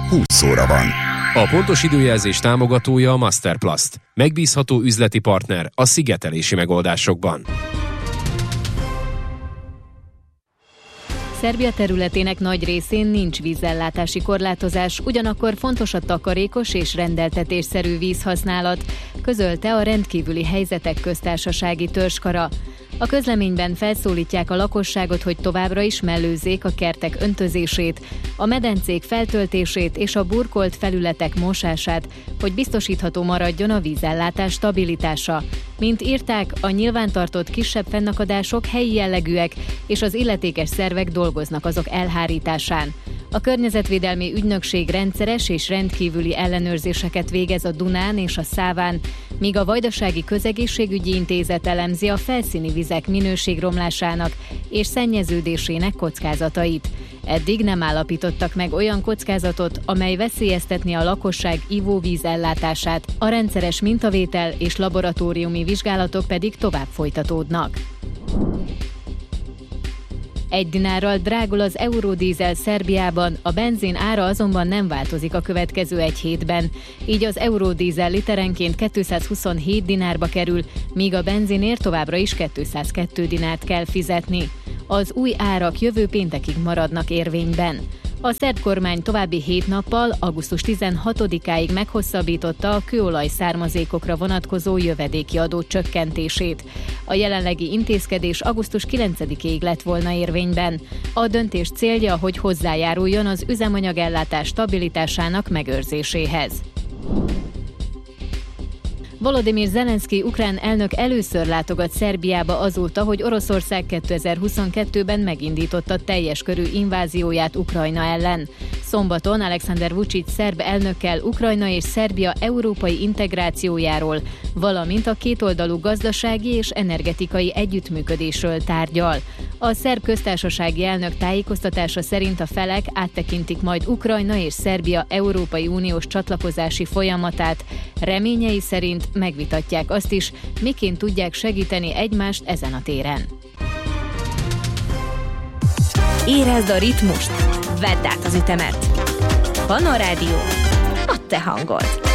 20 óra van. A pontos időjelzés támogatója a Masterplast. Megbízható üzleti partner a szigetelési megoldásokban. Szerbia területének nagy részén nincs vízellátási korlátozás, ugyanakkor fontos a takarékos és rendeltetésszerű vízhasználat, közölte a rendkívüli helyzetek köztársasági törzskara. A közleményben felszólítják a lakosságot, hogy továbbra is mellőzzék a kertek öntözését, a medencék feltöltését és a burkolt felületek mosását, hogy biztosítható maradjon a vízellátás stabilitása. Mint írták, a nyilvántartott kisebb fennakadások helyi jellegűek, és az illetékes szervek dolgoznak azok elhárításán. A Környezetvédelmi Ügynökség rendszeres és rendkívüli ellenőrzéseket végez a Dunán és a Száván, míg a Vajdasági Közegészségügyi Intézet elemzi a felszíni vizek minőségromlásának és szennyeződésének kockázatait. Eddig nem állapítottak meg olyan kockázatot, amely veszélyeztetni a lakosság ivóvíz ellátását, a rendszeres mintavétel és laboratóriumi vizsgálatok pedig tovább folytatódnak. 1 dinárral drágul az eurodízel Szerbiában, a benzin ára azonban nem változik a következő egy hétben. Így az eurodízel literenként 227 dinárba kerül, míg a benzinért továbbra is 202 dinárt kell fizetni. Az új árak jövő péntekig maradnak érvényben. A szerb kormány további 7 nappal, augusztus 16-áig meghosszabbította a kőolaj származékokra vonatkozó jövedéki adó csökkentését. A jelenlegi intézkedés augusztus 9-ig lett volna érvényben. A döntés célja, hogy hozzájáruljon az üzemanyagellátás stabilitásának megőrzéséhez. Volodymyr Zelenszky ukrán elnök először látogat Szerbiába azóta, hogy Oroszország 2022-ben megindította teljes körű invázióját Ukrajna ellen. Szombaton Alexander Vučić szerb elnökkel Ukrajna és Szerbia európai integrációjáról, valamint a kétoldalú gazdasági és energetikai együttműködésről tárgyal. A szerb köztársasági elnök tájékoztatása szerint a felek áttekintik majd Ukrajna és Szerbia Európai Uniós csatlakozási folyamatát. Reményei szerint megvitatják azt is, miként tudják segíteni egymást ezen a téren. Érezd a ritmust, vedd át az ütemet. Panorádió, a te hangod.